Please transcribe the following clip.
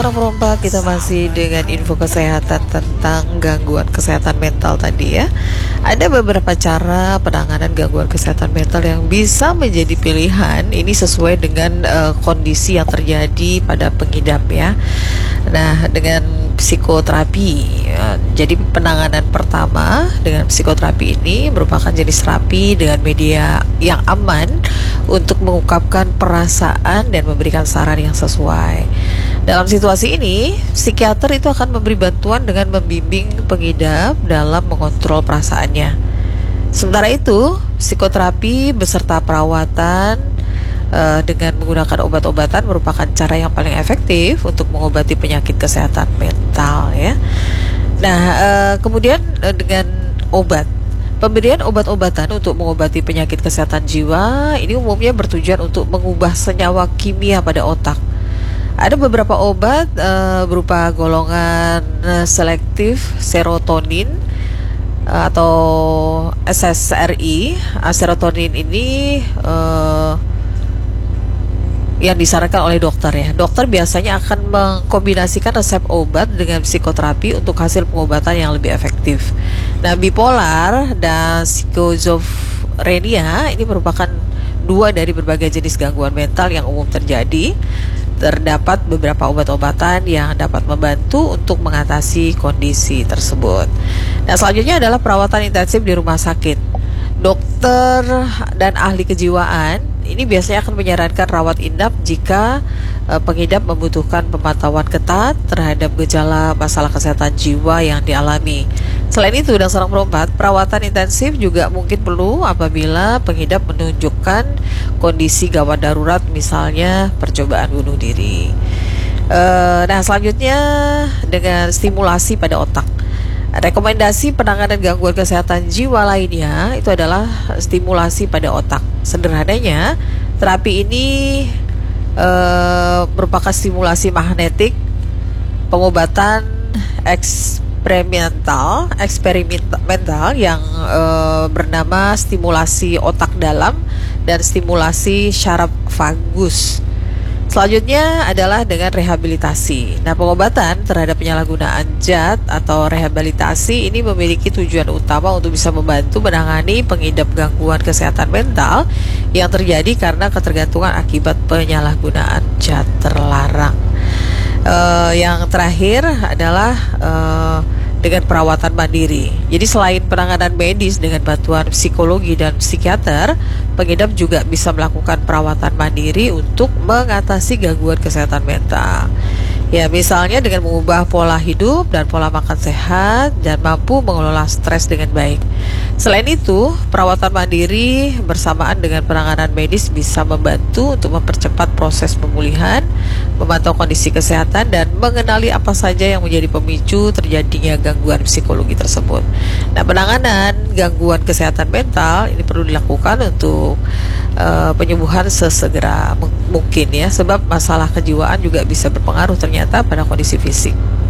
Perempat kita masih dengan info kesehatan tentang gangguan kesehatan mental tadi ya. Ada beberapa cara penanganan gangguan kesehatan mental yang bisa menjadi pilihan. Ini sesuai dengan kondisi yang terjadi pada pengidap ya. Nah, dengan psikoterapi jadi penanganan pertama dengan psikoterapi ini merupakan jenis terapi dengan media yang aman untuk mengungkapkan perasaan dan memberikan saran yang sesuai. Dalam situasi ini, psikiater itu akan memberi bantuan dengan membimbing pengidap dalam mengontrol perasaannya. Sementara itu, psikoterapi beserta perawatan dengan menggunakan obat-obatan merupakan cara yang paling efektif untuk mengobati penyakit kesehatan mental ya. Nah, kemudian dengan obat. Pemberian obat-obatan untuk mengobati penyakit kesehatan jiwa ini umumnya bertujuan untuk mengubah senyawa kimia pada otak. Ada beberapa obat berupa golongan selektif serotonin atau SSRI. Serotonin ini yang disarankan oleh dokter ya. Dokter biasanya akan mengkombinasikan resep obat dengan psikoterapi untuk hasil pengobatan yang lebih efektif. Nah, bipolar dan skizofrenia ini merupakan dua dari berbagai jenis gangguan mental yang umum terjadi. Terdapat beberapa obat-obatan yang dapat membantu untuk mengatasi kondisi tersebut. Nah, selanjutnya adalah perawatan intensif di rumah sakit. Dokter dan ahli kejiwaan ini biasanya akan menyarankan rawat inap jika pengidap membutuhkan pemantauan ketat terhadap gejala masalah kesehatan jiwa yang dialami. Selain itu, dan seorang perempat, perawatan intensif juga mungkin perlu apabila pengidap menunjukkan kondisi gawat darurat, misalnya percobaan bunuh diri. Nah, selanjutnya dengan stimulasi pada otak. Rekomendasi penanganan gangguan kesehatan jiwa lainnya itu adalah stimulasi pada otak. Sederhananya, terapi ini merupakan stimulasi magnetik, pengobatan eksperimental yang bernama stimulasi otak dalam dan stimulasi syaraf vagus. Selanjutnya adalah dengan rehabilitasi. Nah, pengobatan terhadap penyalahgunaan zat atau rehabilitasi ini memiliki tujuan utama untuk bisa membantu menangani pengidap gangguan kesehatan mental yang terjadi karena ketergantungan akibat penyalahgunaan zat terlarang. Yang terakhir adalah dengan perawatan mandiri. Jadi selain penanganan medis dengan bantuan psikologi dan psikiater, pengidap juga bisa melakukan perawatan mandiri untuk mengatasi gangguan kesehatan mental. Ya, misalnya dengan mengubah pola hidup dan pola makan sehat dan mampu mengelola stres dengan baik. Selain itu, perawatan mandiri bersamaan dengan penanganan medis bisa membantu untuk mempercepat proses pemulihan, memantau kondisi kesehatan, dan mengenali apa saja yang menjadi pemicu terjadinya gangguan psikologi tersebut. Nah, penanganan gangguan kesehatan mental ini perlu dilakukan untuk penyembuhan sesegera mungkin ya, sebab masalah kejiwaan juga bisa berpengaruh ternyata pada kondisi fisik.